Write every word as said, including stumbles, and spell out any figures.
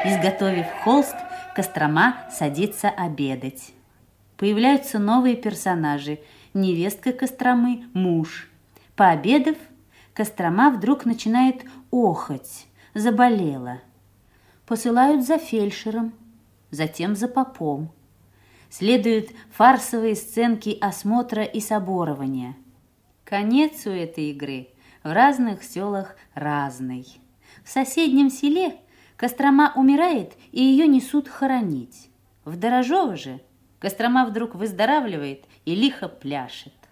Изготовив холст, Кострома садится обедать. Появляются новые персонажи. Невестка Костромы, муж. Пообедав, Кострома вдруг начинает охать, заболела. Посылают за фельдшером, затем за попом. Следуют фарсовые сценки осмотра и соборования. Конец у этой игры в разных селах разный. В соседнем селе Кострома умирает, и ее несут хоронить. В Дорожово же Кострома вдруг выздоравливает и лихо пляшет.